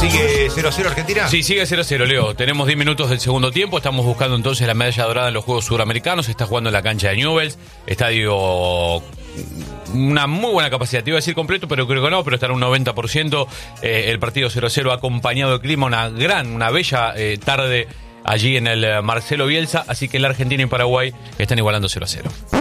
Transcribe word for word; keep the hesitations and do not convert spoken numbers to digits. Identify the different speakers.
Speaker 1: ¿Sigue cero a cero Argentina?
Speaker 2: Sí, sigue cero a cero, Leo. Tenemos diez minutos del segundo tiempo. Estamos buscando entonces la medalla dorada en los Juegos Suramericanos. Se está jugando en la cancha de Newell's. Estadio... Una muy buena capacidad, te iba a decir completo, pero creo que no, pero está en un noventa por ciento. Eh, el partido cero a cero ha acompañado el clima, una gran, una bella eh, tarde allí en el Marcelo Bielsa. Así que la Argentina y Paraguay están igualando cero a cero.